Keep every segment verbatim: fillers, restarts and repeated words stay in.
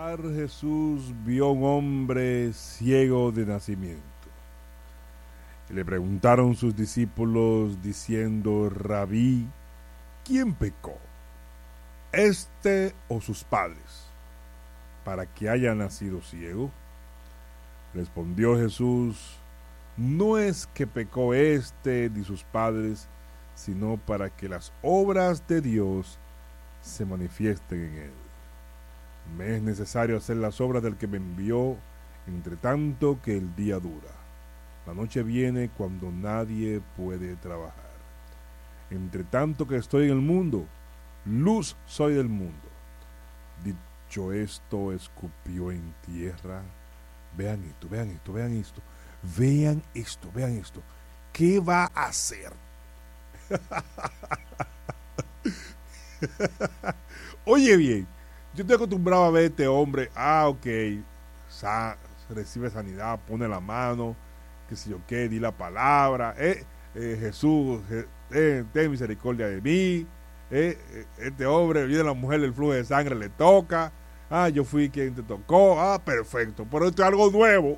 pasar, Jesús vio a un hombre ciego de nacimiento. Y le preguntaron sus discípulos diciendo: Rabí, ¿quién pecó, este o sus padres, para que haya nacido ciego? Respondió Jesús: no es que pecó este ni sus padres, sino para que las obras de Dios se manifiesten en él. Me es necesario hacer las obras del que me envió, entre tanto que el día dura. La noche viene cuando nadie puede trabajar. Entre tanto que estoy en el mundo, luz soy del mundo. Dicho esto, escupió en tierra. Vean esto, vean esto, vean esto. Vean esto, vean esto. ¿Qué va a hacer? Oye bien, yo estoy acostumbrado a ver a este hombre. Ah, ok, sa recibe sanidad, pone la mano, qué sé yo qué, di la palabra. Eh, eh, Jesús, eh, ten misericordia de mí. Eh, eh, este hombre, viene la mujer del flujo de sangre, le toca. Ah, yo fui quien te tocó. Ah, perfecto, pero esto es algo nuevo.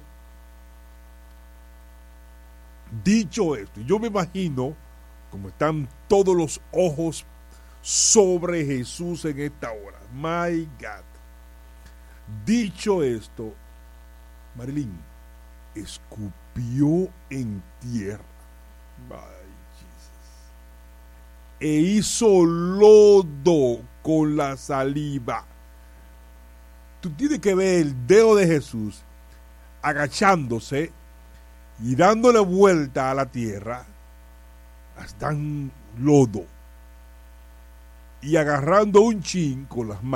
Dicho esto, yo me imagino como están todos los ojos sobre Jesús en esta hora. My God. Dicho esto, Marilyn escupió en tierra. My Jesus. E hizo lodo con la saliva. Tú tienes que ver el dedo de Jesús agachándose y dándole vuelta a la tierra hasta en lodo y agarrando un chin con las manos